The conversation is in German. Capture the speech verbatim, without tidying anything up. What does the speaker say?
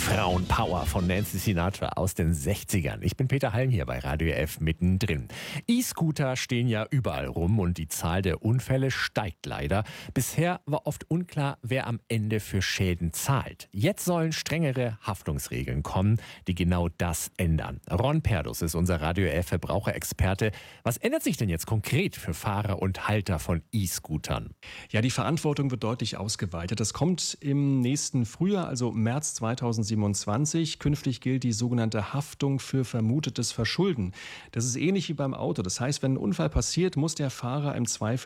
Frauenpower von Nancy Sinatra aus den sechzigern. Ich bin Peter Halm hier bei Radio F mittendrin. E-Scooter stehen ja überall rum und die Zahl der Unfälle steigt leider. Bisher war oft unklar, wer am Ende für Schäden zahlt. Jetzt sollen strengere Haftungsregeln kommen, die genau das ändern. Ron Perdus ist unser Radio F Verbraucherexperte. Was ändert sich denn jetzt konkret für Fahrer und Halter von E-Scootern? Ja, die Verantwortung wird deutlich ausgeweitet. Das kommt im nächsten Frühjahr, also März zweitausendsiebenundzwanzig. Künftig gilt die sogenannte Haftung für vermutetes Verschulden. Das ist ähnlich wie beim Auto. Das heißt, wenn ein Unfall passiert, muss der Fahrer im Zweifel